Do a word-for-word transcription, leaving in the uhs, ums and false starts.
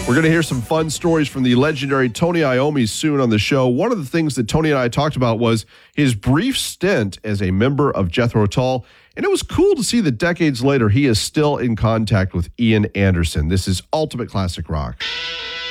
We're going to hear some fun stories from the legendary Tony Iommi soon on the show. One of the things that Tony and I talked about was his brief stint as a member of Jethro Tull, and it was cool to see that decades later he is still in contact with Ian Anderson. This is Ultimate Classic Rock.